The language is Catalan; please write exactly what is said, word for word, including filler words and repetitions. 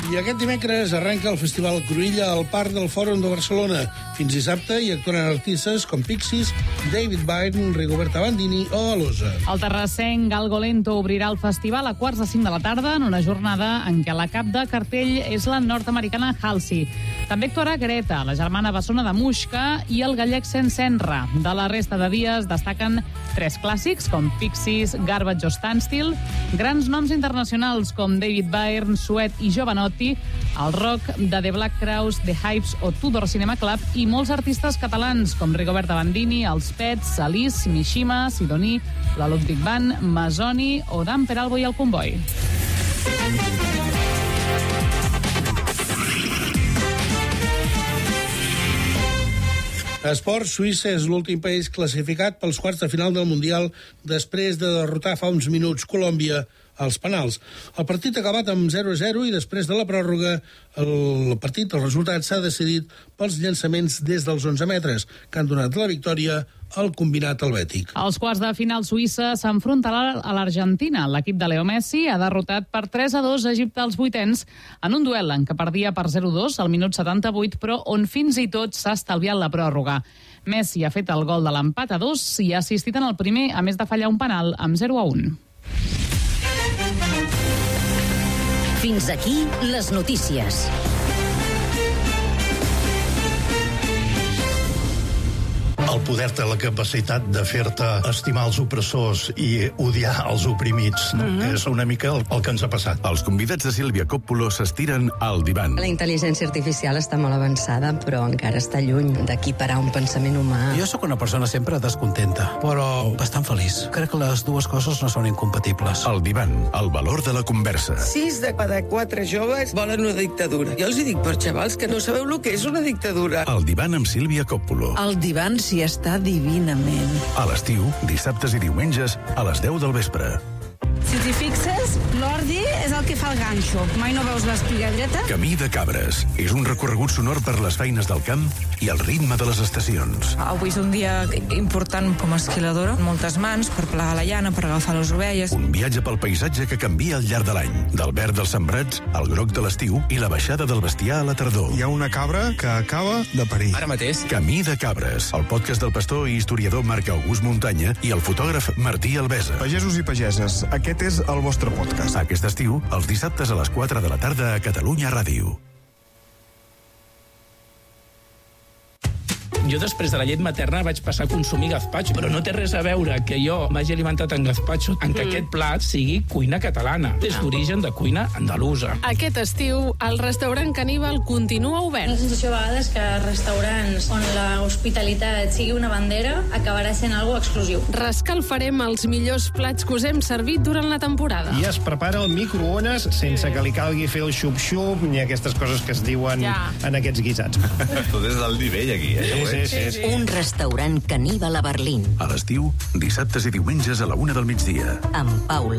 I aquest dimecres arrenca el Festival Cruïlla al Parc del Fòrum de Barcelona. Fins dissabte hi actuaran artistes com Pixies, David Byrne, Rigoberta Bandini o Alosa. El terrassenc Algo Lento obrirà el festival a quarts de cinc de la tarda en una jornada en què la cap de cartell és la nord-americana Halsey. També actuarà Greta, la germana bessona de Muixca, i el gallec Sensenra. De la resta de dies destaquen tres clàssics com Pixies, Garbage o Standstill, grans noms internacionals com David Byrne, Suet i Jovanotti, el rock de The Black Crowes, The Hypes o Tudor Cinema Club i molts artistes catalans com Rigoberta Bandini, Els Pets, Alice, Mishima, Sidoní, la Ludwig Band, Masoni o Dan Peralbo i el Comboi. Esport, Suïssa és l'últim país classificat pels quarts de final del Mundial després de derrotar fa uns minuts Colòmbia als penals. El partit ha acabat amb zero a zero i després de la pròrroga el partit, el resultat s'ha decidit pels llançaments des dels onze metres, que han donat la victòria al combinat helvètic. Als quarts de final, Suïssa s'enfrontarà a l'Argentina. L'equip de Leo Messi ha derrotat per tres a dos a Egipte als vuitens en un duel en què perdia per zero a dos al minut setanta-vuit, però on fins i tot s'ha estalviat la pròrroga. Messi ha fet el gol de l'empat a dos i ha assistit en el primer, a més de fallar un penal amb zero a un. Fins aquí les notícies. El poder té la capacitat de fer-te estimar els opressors i odiar els oprimits. No? Mm-hmm. És una mica el, el que ens ha passat. Els convidats de Sílvia Coppolo s'estiren al divan. La intel·ligència artificial està molt avançada, però encara està lluny d'equiparar un pensament humà. Jo sóc una persona sempre descontenta, però bastant feliç. Crec que les dues coses no són incompatibles. El divan, el valor de la conversa. Sis de cada quatre joves volen una dictadura. Jo els hi dic per xavals que no sabeu el que és una dictadura. El divan amb Sílvia Coppolo. El divan s'hi està divinament. A l'estiu, dissabtes i diumenges, a les deu del vespre. Si t'hi fixes, l'ordi és el que fa el ganxo. Mai no veus l'espiga dreta? Camí de Cabres. És un recorregut sonor per les feines del camp i el ritme de les estacions. Avui és un dia important com a esquiladora. Moltes mans per plegar la llana, per agafar les ovelles. Un viatge pel paisatge que canvia al llarg de l'any. Del verd dels sembrats al groc de l'estiu i la baixada del bestiar a la tardor. Hi ha una cabra que acaba de parir. Ara mateix. Camí de Cabres. El podcast del pastor i historiador Marc August Muntanya i el fotògraf Martí Albesa. Pagesos i pageses, aquest és el vostre podcast. Aquest estiu, els dissabtes a les quatre de la tarda a Catalunya Ràdio. Jo després de la llet materna vaig passar a consumir gazpacho, però no té res a veure que jo m'hagi alimentat en gazpacho en que mm. aquest plat sigui cuina catalana, des d'origen de cuina andalusa. Aquest estiu, el restaurant Caníbal continua obert. La sensació a vegades que restaurants on l'hospitalitat sigui una bandera acabarà sent algo exclusiu. Rescalfarem els millors plats que us hem servit durant la temporada. I es prepara al microones sense que li calgui fer el xup-xup ni aquestes coses que es diuen ja. en aquests guisats. Tot és del nivell aquí, eh? Sí, sí, sí, sí. Un restaurant Caníbal a Berlín. A l'estiu, dissabtes i diumenges a la una del migdia. Amb Paula